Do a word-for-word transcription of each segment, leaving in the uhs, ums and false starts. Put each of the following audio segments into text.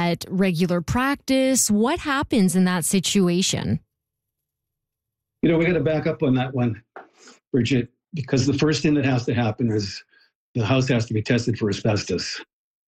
that regular practice? What happens in that situation? You know, we got to back up on that one, Bridget, because the first thing that has to happen is the house has to be tested for asbestos.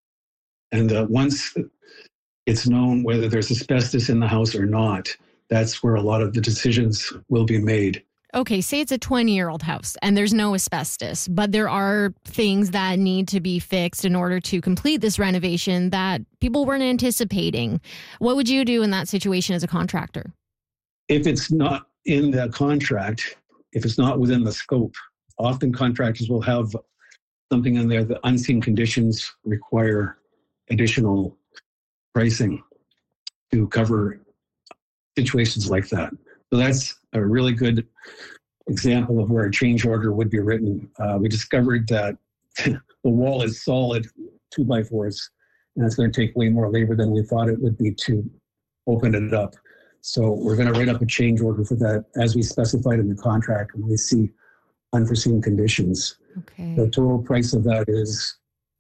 And uh, once it's known whether there's asbestos in the house or not, that's where a lot of the decisions will be made. Okay, say it's a twenty-year-old house and there's no asbestos, but there are things that need to be fixed in order to complete this renovation that people weren't anticipating. What would you do in that situation as a contractor? If it's not in the contract, if it's not within the scope, often contractors will have something in there that unseen conditions require additional pricing to cover situations like that. So that's a really good example of where a change order would be written. Uh, we discovered that the wall is solid two by fours, and it's going to take way more labor than we thought it would be to open it up. So we're going to write up a change order for that as we specified in the contract when we see unforeseen conditions. Okay. The total price of that is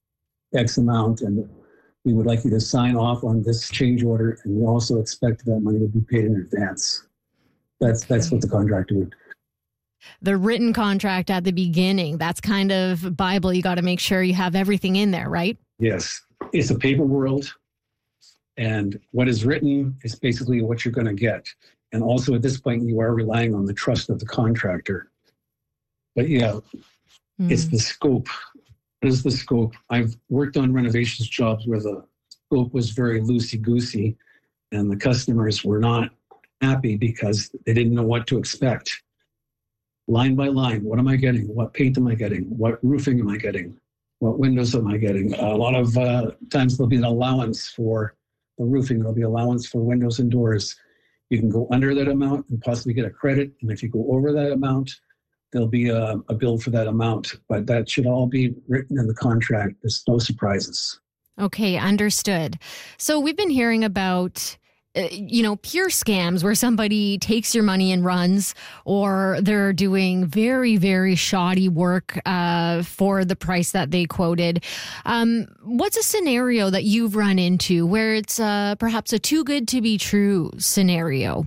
X amount, and we would like you to sign off on this change order, and we also expect that money to be paid in advance. That's okay. That's what the contractor would. The written contract at the beginning, that's kind of Bible. You got to make sure you have everything in there, right? Yes. It's a paper world, and what is written is basically what you're going to get. And also at this point, you are relying on the trust of the contractor. But yeah, mm. it's the scope. What is the scope? I've worked on renovations jobs where the scope was very loosey-goosey, and the customers were not happy because they didn't know what to expect. Line by line, what am I getting? What paint am I getting? What roofing am I getting? What windows am I getting? A lot of uh, times there'll be an allowance for the roofing. There'll be allowance for windows and doors. You can go under that amount and possibly get a credit. And if you go over that amount, there'll be a, a bill for that amount. But that should all be written in the contract. There's no surprises. Okay, understood. So we've been hearing about you know, pure scams where somebody takes your money and runs, or they're doing very, very shoddy work uh, for the price that they quoted. Um, what's a scenario that you've run into where it's uh, perhaps a too good to be true scenario?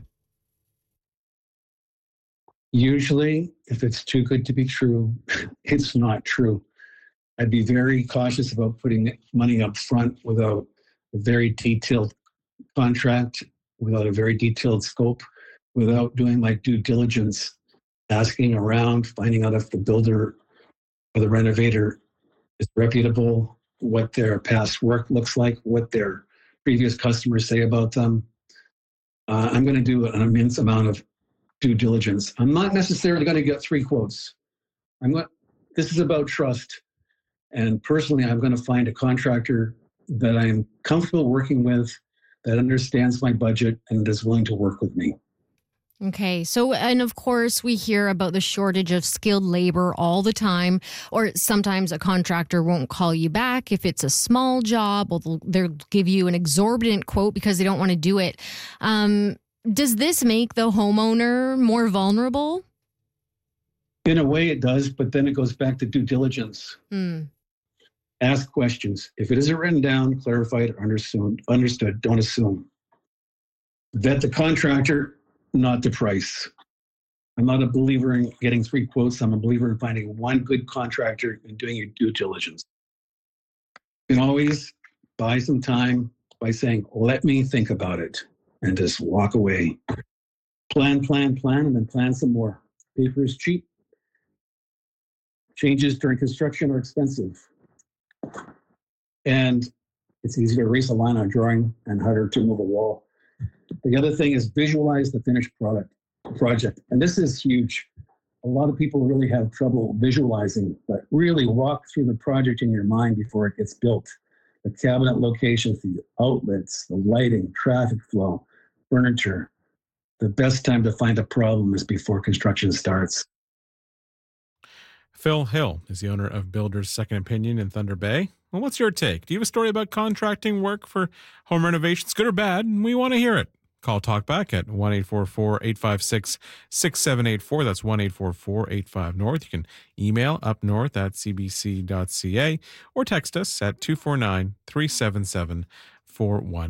Usually, if it's too good to be true, it's not true. I'd be very cautious about putting money up front without a very detailed contract, without a very detailed scope, without doing my due diligence, asking around, finding out if the builder or the renovator is reputable, what their past work looks like, what their previous customers say about them. Uh, I'm going to do an immense amount of due diligence. I'm not necessarily going to get three quotes. I'm not, this is about trust. And personally, I'm going to find a contractor that I'm comfortable working with, that understands my budget and is willing to work with me. Okay. So, and of course, we hear about the shortage of skilled labor all the time, or sometimes a contractor won't call you back if it's a small job, or they'll, they'll give you an exorbitant quote because they don't want to do it. Um, does this make the homeowner more vulnerable? In a way it does, but then it goes back to due diligence. Mm. Ask questions. If it isn't written down, clarify it or understood, understood, don't assume. Vet the contractor, not the price. I'm not a believer in getting three quotes. I'm a believer in finding one good contractor and doing your due diligence. You can always buy some time by saying, let me think about it, and just walk away. Plan, plan, plan, and then plan some more. Paper is cheap. Changes during construction are expensive. And it's easy to erase a line on a drawing and harder to move a wall. The other thing is visualize the finished product project. And this is huge. A lot of people really have trouble visualizing, but really walk through the project in your mind before it gets built. The cabinet locations, the outlets, the lighting, traffic flow, furniture. The best time to find a problem is before construction starts. Phil Hill is the owner of Builders Second Opinion in Thunder Bay. Well, what's your take? Do you have a story about contracting work for home renovations, good or bad? We want to hear it. Call Talkback at one eight four four, eight five six, six seven eight four. That's one eight four four, eight five, North. You can email upnorth at c b c dot c a or text us at two four nine, three seven seven, four one